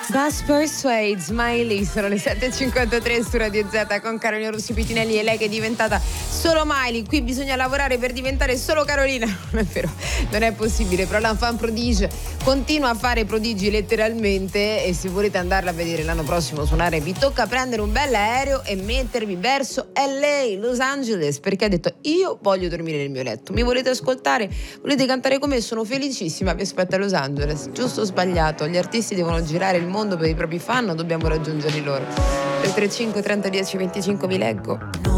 Bus Persuade, Smiley, sono le 7.53 su Radio Z con Carolina Rossi Pitinelli e lei che è diventata solo Miley. Qui bisogna lavorare per diventare solo Carolina. Non è vero, non è possibile, però l'enfant prodige continua a fare prodigi letteralmente e se volete andarla a vedere l'anno prossimo suonare vi tocca prendere un bel aereo e mettervi verso LA, Los Angeles, perché ha detto io voglio dormire nel mio letto. Mi volete ascoltare? Volete cantare con me? Sono felicissima, vi aspetto a Los Angeles. Giusto o sbagliato? Gli artisti devono girare il mondo per i propri fan o dobbiamo raggiungerli loro? 335 30 10 25 vi leggo.